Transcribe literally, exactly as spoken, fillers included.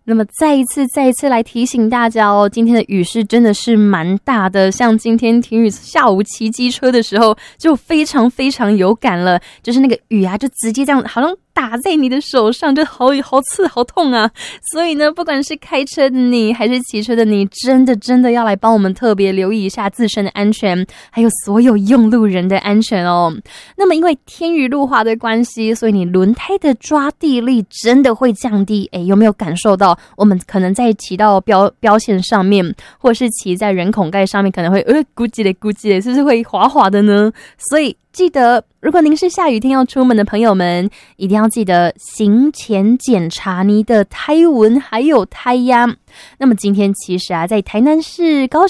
那么再一次再一次来提醒大家哦，今天的雨势真的是蛮大的，像今天婷雨下午骑机车的时候就非常非常有感了，就是那个雨啊就直接这样好像打在你的手上，就好好刺好痛啊。所以呢，不管是开车的你还是骑车的你，真的真的要来帮我们特别留意一下自身的安全，还有所有用路人的安全哦。那么因为天雨路滑的关系，所以你轮胎的抓地力真的会降低。诶，有没有感受到我们可能在骑到标标线上面，或是骑在人孔盖上面，可能会呃咕叽嘞咕叽嘞，是不是会滑滑的呢？所以记得，如果您是下雨天要出门的朋友们，一定要记得行前检查你的胎纹还有胎压。那么今天其实啊，在台南市、高